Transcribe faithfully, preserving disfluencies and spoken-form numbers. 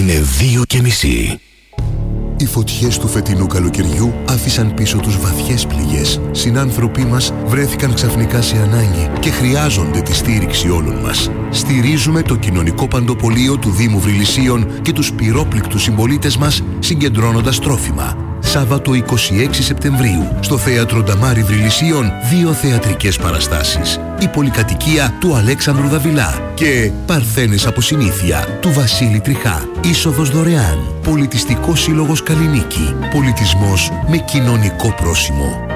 Είναι δύο και μισή. Οι φωτιές του φετινού καλοκαιριού άφησαν πίσω τους βαθιές πληγές. Συνάνθρωποι μας βρέθηκαν ξαφνικά σε ανάγκη και χρειάζονται τη στήριξη όλων μας. Στηρίζουμε το κοινωνικό παντοπολείο του Δήμου Βρυλισσίων και τους πυρόπληκτους συμπολίτες μας συγκεντρώνοντας τρόφιμα. Σάββατο είκοσι έξι Σεπτεμβρίου στο Θέατρο Νταμάρι Βρυλισσίων δύο θεατρικές παραστάσεις. Η πολυκατοικία του Αλέξανδρου Δαβιλά και Παρθένες από συνήθεια του Βασίλη Τριχά. Είσοδος δωρεάν. Πολιτιστικός Σύλλογος Καλλινίκη. Πολιτισμός με κοινωνικό πρόσημο.